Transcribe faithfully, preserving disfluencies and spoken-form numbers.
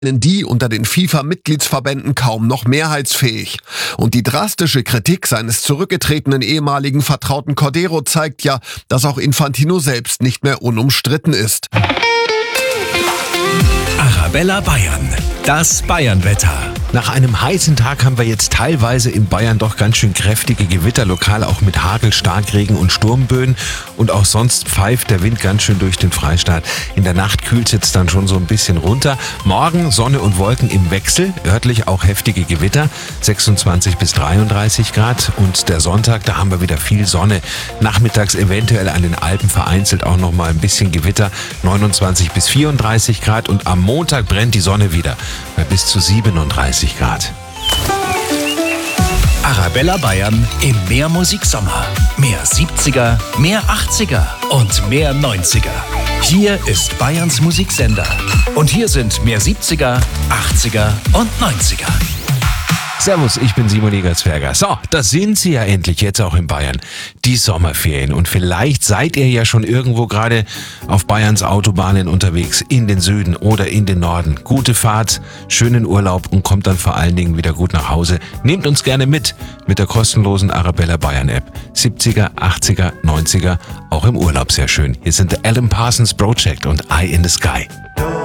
die unter den FIFA-Mitgliedsverbänden kaum noch mehrheitsfähig. Und die drastische Kritik seines zurückgetretenen ehemaligen Vertrauten Cordeiro zeigt ja, dass auch Infantino selbst nicht mehr unumstritten ist. Arabella Bayern, das Bayernwetter. Nach einem heißen Tag haben wir jetzt teilweise in Bayern doch ganz schön kräftige Gewitter, lokal auch mit Hagel, Starkregen und Sturmböen. Und auch sonst pfeift der Wind ganz schön durch den Freistaat. In der Nacht kühlt es jetzt dann schon so ein bisschen runter. Morgen Sonne und Wolken im Wechsel, örtlich auch heftige Gewitter, sechsundzwanzig bis dreiunddreißig Grad. Und der Sonntag, da haben wir wieder viel Sonne. Nachmittags eventuell an den Alpen vereinzelt auch noch mal ein bisschen Gewitter, neunundzwanzig bis vierunddreißig Grad. Und am Montag brennt die Sonne wieder bei bis zu siebenunddreißig Grad. Arabella Bayern im Mehrmusik Sommer. Mehr siebziger, mehr achtziger und mehr neunziger. Hier ist Bayerns Musiksender. Und hier sind mehr siebziger, achtziger und neunziger. Servus, ich bin Simon Egersberger. So, da sind sie ja endlich jetzt auch in Bayern. Die Sommerferien. Und vielleicht seid ihr ja schon irgendwo gerade auf Bayerns Autobahnen unterwegs, in den Süden oder in den Norden. Gute Fahrt, schönen Urlaub und kommt dann vor allen Dingen wieder gut nach Hause. Nehmt uns gerne mit, mit der kostenlosen Arabella Bayern App. siebziger, achtziger, neunziger, auch im Urlaub sehr schön. Hier sind The Alan Parsons Project und Eye in the Sky.